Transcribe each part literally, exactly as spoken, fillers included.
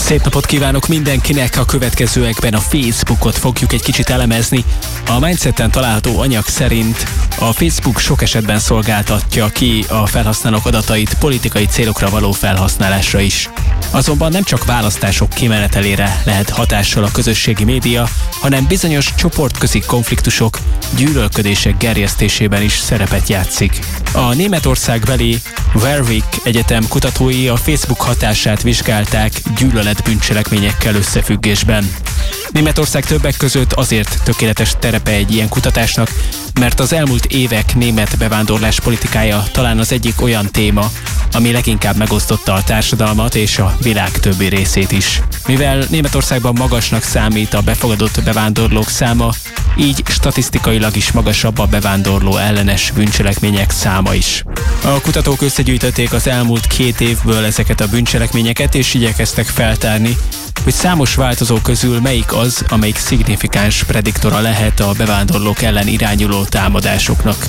Szép napot kívánok mindenkinek! A következőekben a Facebookot fogjuk egy kicsit elemezni. A Mindseten található anyag szerint a Facebook sok esetben szolgáltatja ki a felhasználók adatait politikai célokra való felhasználásra is. Azonban nem csak választások kimenetelére lehet hatással a közösségi média, hanem bizonyos csoportközi konfliktusok, gyűlölködések gerjesztésében is szerepet játszik. A németországbeli Warwick Egyetem kutatói a Facebook hatását vizsgálták gyűlöletbűncselekményekkel összefüggésben. Németország többek között azért tökéletes terepe egy ilyen kutatásnak, mert az elmúlt évek német bevándorlás politikája talán az egyik olyan téma, ami leginkább megosztotta a társadalmat és a világ többi részét is. Mivel Németországban magasnak számít a befogadott bevándorlók száma, így statisztikailag is magasabb a bevándorló ellenes bűncselekmények száma is. A kutatók összegyűjtötték az elmúlt két évből ezeket a bűncselekményeket, és igyekeztek feltárni, hogy számos változó közül melyik az, amelyik szignifikáns prediktora lehet a bevándorlók ellen irányuló támadásoknak.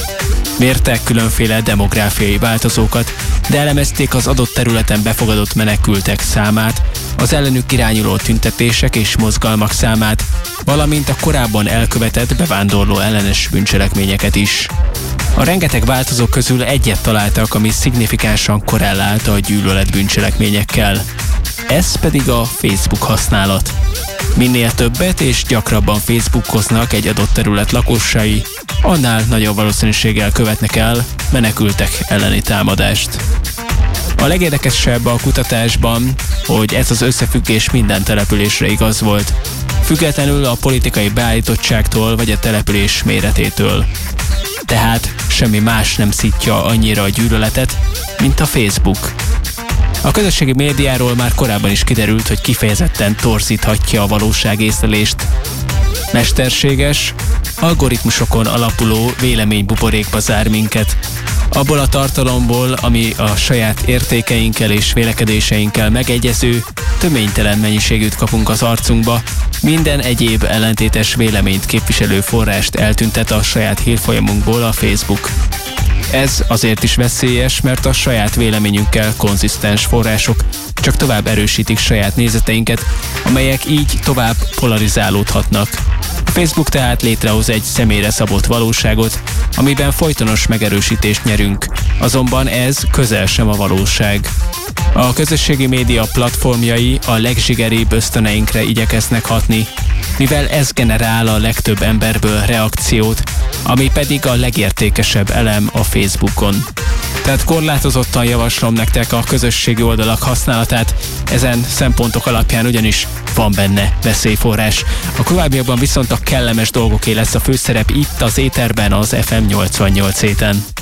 Mértek különféle demográfiai változókat, de elemezték az adott területen befogadott menekültek számát, az ellenük irányuló tüntetések és mozgalmak számát, valamint a korábban elkövetett bevándorló ellenes bűncselekményeket is. A rengeteg változó közül egyet találtak, ami szignifikánsan korrelált a gyűlölet bűncselekményekkel. Ez pedig a Facebook használat. Minél többet és gyakrabban Facebookoznak egy adott terület lakosai, annál nagyobb valószínűséggel követnek el menekültek elleni támadást. A legérdekesebb a kutatásban, hogy ez az összefüggés minden településre igaz volt, függetlenül a politikai beállítottságtól vagy a település méretétől. Tehát semmi más nem szítja annyira a gyűlöletet, mint a Facebook. A közösségi médiáról már korábban is kiderült, hogy kifejezetten torzíthatja a valóságészlelést. Mesterséges, algoritmusokon alapuló véleménybuborékba zár minket. Abból a tartalomból, ami a saját értékeinkkel és vélekedéseinkkel megegyező, töménytelen mennyiségűt kapunk az arcunkba, minden egyéb ellentétes véleményt képviselő forrást eltüntet a saját hírfolyamunkból a Facebook. Ez azért is veszélyes, mert a saját véleményünkkel konzisztens források csak tovább erősítik saját nézeteinket, amelyek így tovább polarizálódhatnak. A Facebook tehát létrehoz egy személyre szabott valóságot, amiben folytonos megerősítést nyerünk, azonban ez közel sem a valóság. A közösségi média platformjai a legzsigeribb ösztöneinkre igyekeznek hatni, mivel ez generál a legtöbb emberből reakciót, ami pedig a legértékesebb elem a Facebookon. Tehát korlátozottan javaslom nektek a közösségi oldalak használatát, ezen szempontok alapján ugyanis van benne veszélyforrás. A továbbiakban viszont a kellemes dolgoké lesz a főszerep itt az éterben az ef em nyolcvannyolc héten.